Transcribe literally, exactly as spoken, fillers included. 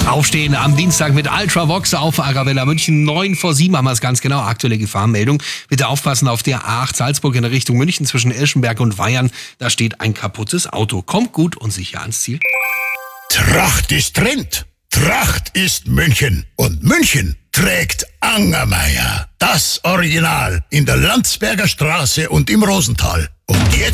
Aufstehen am Dienstag mit Ultravox auf Arabella München. neun vor sieben haben wir es ganz genau. Aktuelle Gefahrenmeldung. Bitte aufpassen auf der A acht Salzburg in der Richtung München zwischen Irschenberg und Weyern. Da steht ein kaputtes Auto. Kommt gut und sicher ans Ziel. Tracht ist Trend. Tracht ist München. Und München trägt Angermeier. Das Original in der Landsberger Straße und im Rosental. Und jetzt